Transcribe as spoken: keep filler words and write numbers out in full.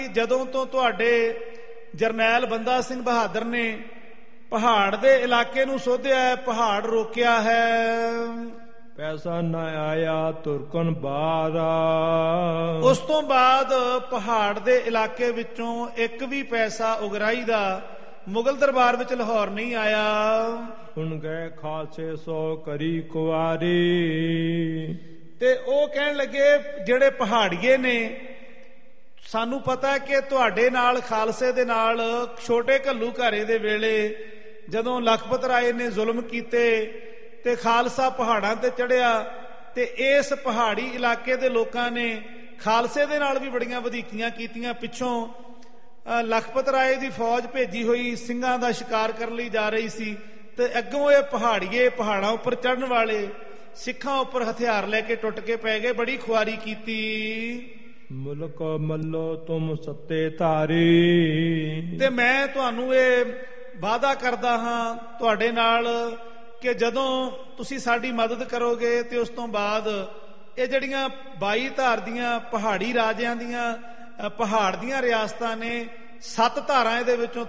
ਜਦੋਂ ਤੋਂ ਤੁਹਾਡੇ ਜਰਨੈਲ ਬੰਦਾ ਸਿੰਘ ਬਹਾਦਰ ਨੇ ਪਹਾੜ ਦੇ ਇਲਾਕੇ ਨੂੰ ਸੋਧਿਆ, ਪਹਾੜ ਰੋਕਿਆ ਹੈ, ਪੈਸਾ ਨਾ ਆਇਆ ਤੁਰਕਨ ਬਾਰਾ। ਉਸ ਤੋਂ ਬਾਅਦ ਪਹਾੜ ਦੇ ਇਲਾਕੇ ਵਿੱਚੋਂ ਇੱਕ ਵੀ ਪੈਸਾ ਉਗਰਾਹੀ ਦਾ ਮੁਗਲ ਦਰਬਾਰ ਵਿੱਚ ਲਾਹੌਰ ਨਹੀਂ ਆਇਆ। ਹੁਣ ਗਏ ਖਾਲਸੇ ਸੋ ਕਰੀ ਕੁਆਰੀ। ਤੇ ਉਹ ਕਹਿਣ ਲੱਗੇ ਜਿਹੜੇ ਪਹਾੜੀਏ ਨੇ, ਸਾਨੂੰ ਪਤਾ ਕਿ ਤੁਹਾਡੇ ਨਾਲ ਖਾਲਸੇ ਦੇ ਨਾਲ ਛੋਟੇ ਘੱਲੂ ਘਾਰੇ ਦੇ ਵੇਲੇ ਜਦੋਂ ਲਖਪਤ ਰਾਏ ਨੇ ਜ਼ੁਲਮ ਕੀਤੇ ਤੇ ਖਾਲਸਾ ਪਹਾੜਾਂ ਤੇ ਚੜ੍ਹਿਆ, ਤੇ ਇਸ ਪਹਾੜੀ ਇਲਾਕੇ ਦੇ ਲੋਕਾਂ ਨੇ ਖਾਲਸੇ ਦੇ ਨਾਲ ਵੀ ਬੜੀਆਂ ਵਧੀਕੀਆਂ ਕੀਤੀਆਂ। ਪਿੱਛੋਂ ਲਖਪਤ ਰਾਏ ਦੀ ਫੌਜ ਭੇਜੀ ਹੋਈ ਸਿੰਘਾਂ ਦਾ ਸ਼ਿਕਾਰ ਕਰਨ ਲਈ ਜਾ ਰਹੀ ਸੀ, ਤੇ ਅੱਗੋਂ ਇਹ ਪਹਾੜੀਏ ਪਹਾੜਾਂ ਉੱਪਰ ਚੜ੍ਹਨ ਵਾਲੇ ਸਿੱਖਾਂ ਉੱਪਰ ਹਥਿਆਰ ਲੈ ਕੇ ਟੁੱਟ ਕੇ ਪੈ ਗਏ, ਬੜੀ ਖੁਆਰੀ ਕੀਤੀ। ਮੁਲਕ ਮੱਲੋ ਤੁਮ ਸੱਤੇ ਧਾਰੀ। ਤੇ ਮੈਂ ਤੁਹਾਨੂੰ ਇਹ ਵਾਅਦਾ ਕਰਦਾ ਹਾਂ ਤੁਹਾਡੇ ਨਾਲ ਕਿ ਜਦੋਂ ਤੁਸੀਂ ਸਾਡੀ ਮਦਦ ਕਰੋਗੇ ਤੇ ਉਸ ਤੋਂ ਬਾਅਦ ਇਹ ਜਿਹੜੀਆਂ ਬਾਈ ਧਾਰ ਦੀਆਂ ਪਹਾੜੀ ਰਾਜਿਆਂ ਦੀਆਂ ਪਹਾੜ ਦੀਆਂ ਰਿਆਸਤਾਂ ਨੇ, ਸੱਤ ਧਾਰਾਂ ਇਹਦੇ ਵਿੱਚੋਂ